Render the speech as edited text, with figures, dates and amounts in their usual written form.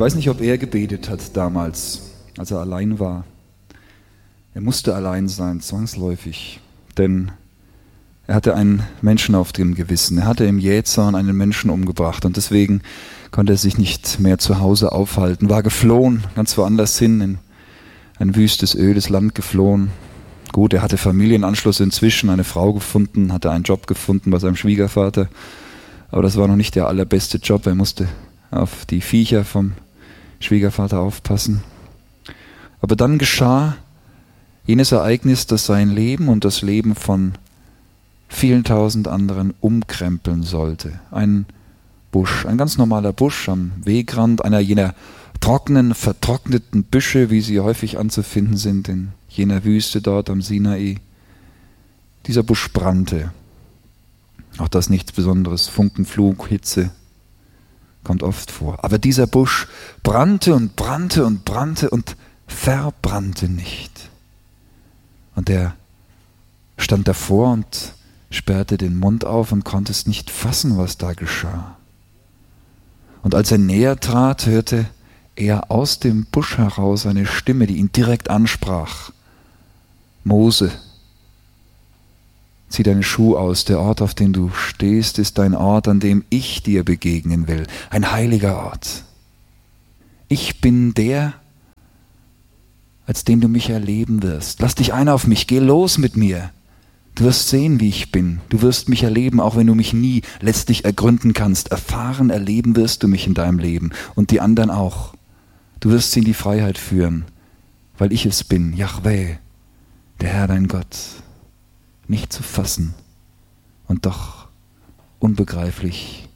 weiß nicht, ob er gebetet hat damals, als er allein war. Er musste allein sein, zwangsläufig, denn er hatte einen Menschen auf dem Gewissen. Er hatte im Jähzorn einen Menschen umgebracht und deswegen konnte er sich nicht mehr zu Hause aufhalten, war geflohen, ganz woanders hin, in ein wüstes, ödes Land geflohen. Gut, er hatte Familienanschluss inzwischen, eine Frau gefunden, hatte einen Job gefunden bei seinem Schwiegervater, aber das war noch nicht der allerbeste Job. Er musste auf die Viecher vom Schwiegervater aufpassen. Aber dann geschah jenes Ereignis, das sein Leben und das Leben von vielen tausend anderen umkrempeln sollte. Ein Busch, ein ganz normaler Busch am Wegrand, einer jener trockenen, vertrockneten Büsche, wie sie häufig anzufinden sind in jener Wüste dort am Sinai. Dieser Busch brannte. Auch das nichts Besonderes, Funkenflug, Hitze, kommt oft vor. Aber dieser Busch brannte und brannte und brannte und verbrannte nicht. Und er stand davor und sperrte den Mund auf und konnte es nicht fassen, was da geschah. Und als er näher trat, hörte er aus dem Busch heraus eine Stimme, die ihn direkt ansprach. Mose, zieh deine Schuhe aus, der Ort, auf dem du stehst, ist ein Ort, an dem ich dir begegnen will, ein heiliger Ort. Ich bin der, als den du mich erleben wirst. Lass dich ein auf mich, geh los mit mir. Du wirst sehen, wie ich bin. Du wirst mich erleben, auch wenn du mich nie letztlich ergründen kannst. Erfahren, erleben wirst du mich in deinem Leben und die anderen auch. Du wirst sie in die Freiheit führen, weil ich es bin, Jahwe, der Herr dein Gott. Nicht zu fassen und doch unbegreiflich